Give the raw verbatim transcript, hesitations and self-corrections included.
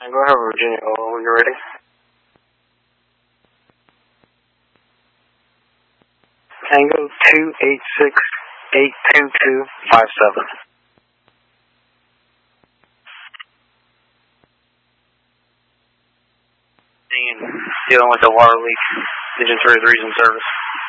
Go ahead, Virginia. Are you ready? Tango two eight six eight two two five seven. Dealing with the water leak. Engine thirty-three is in service.